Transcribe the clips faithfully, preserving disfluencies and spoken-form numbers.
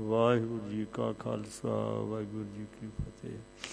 ਵਾਹਿਗੁਰੂ ਜੀ ਕਾ ਖਾਲਸਾ ਵਾਹਿਗੁਰੂ ਜੀ ਕੀ ਫਤਿਹ।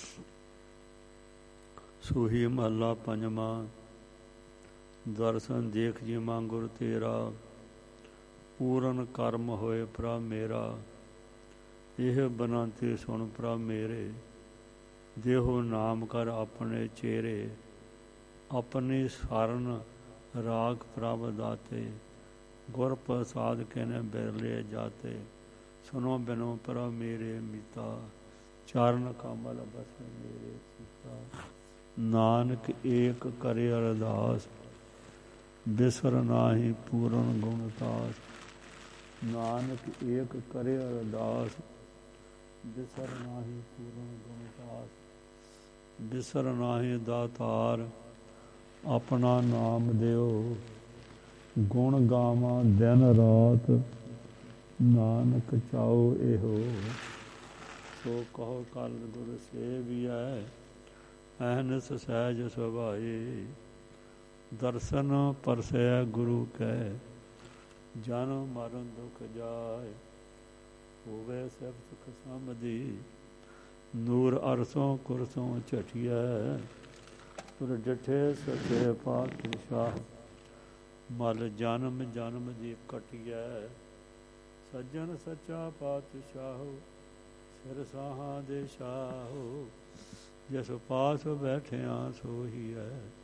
ਸੂਹੀ ਮਹੱਲਾ ਪੰਜਵਾਂ। ਦਰਸ਼ਨ ਦੇਖ ਜਿਮਾ ਗੁਰ ਤੇਰਾ, ਪੂਰਨ ਕਰਮ ਹੋਏ ਪ੍ਰਭ ਮੇਰਾ। ਇਹ ਬਨੰਤੀ ਸੁਣ ਪ੍ਰਭ ਮੇਰੇ, ਦੇਹੋ ਨਾਮ ਕਰ ਆਪਣੇ ਚੇਰੇ। ਆਪਣੀ ਸਰਨ ਰਾਗ ਪ੍ਰਭ ਦਾਤੇ, ਗੁਰ ਪ੍ਰਸਾਦ ਕਹਿਨੇ ਬਿਰਲੇ ਜਾਤੇ। ਸੁਨੋ ਬਿਨੋ ਪ੍ਰਭ ਮੇਰੇ ਮੀਤਾ, ਚਰਨ ਕਮਲ ਬਸ ਮੇਰੇ ਸੀਤਾ। ਨਾਨਕ ਏਕ ਕਰੇ ਅਰਦਾਸ, ਬਿਸਰ ਨਾਹੀ ਪੂਰਨ ਗੁਣ ਤਾਸ। ਨਾਨਕ ਏਕ ਕਰੇ ਅਰਦਾਸ, ਬਿਸਰ ਨਾਹੀ ਪੂਰਨ ਗੁਣ ਤਾਸ। ਬਿਸਰ ਨਾਹੀ ਦਾਤਾਰ, ਆਪਣਾ ਨਾਮ ਦਿਓ। ਗੁਣ ਗਾਵਾਂ ਦਿਨ ਰਾਤ, ਨਾਨਕ ਚਾਓ ਇਹੋ। ਸੋ ਕਹੋ ਕਲ ਗੁਰ ਸੇਵੀਐ, ਅਹਨਿਸ ਸਹਿਜ ਸੁਭਾਈ। ਦਰਸ਼ਨ ਪਰਸੈ ਗੁਰੂ ਕੈ, ਜਨਮ ਮਰਨ ਦੁਖ ਜਾਏ। ਹੋਵੇ ਸਭ ਸੁਖ ਸਮਧੀ, ਨੂਰ ਅਰਸੋਂ ਕੁਰਸੋਂ ਝਟਿਐ। ਤੁਰ ਡਿਠੇ ਸੱਚੇ ਪਾਤਸ਼ਾਹ, ਮਲ ਜਨਮ ਜਨਮ ਦੀ ਕਟਿਐ। ਸੱਜਣ ਸੱਚਾ ਪਾਤਸ਼ਾਹ, ਸਿਰ ਸਾਹਾਂ ਦੇ ਸ਼ਾਹੋ। ਜਿਸ ਪਾਸ ਬੈਠਿਆ ਸੋਈ ਹੈ,